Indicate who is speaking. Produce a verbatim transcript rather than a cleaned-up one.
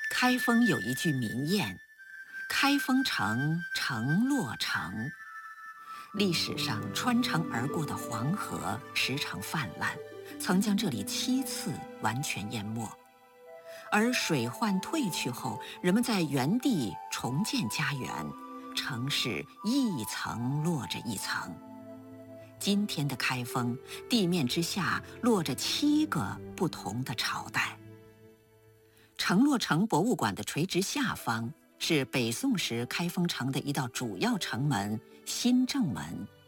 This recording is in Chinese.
Speaker 1: 开封有一句名谚：“开封城，城落成。”历史上穿城而过的黄河时常泛滥，曾将这里七次完全淹没。而水患退去后，人们在原地重建家园，城市一层落着一层。今天的开封，地面之下落着七个不同的朝代。城落城博物馆的垂直下方是北宋时开封城的一道主要城门——新正门。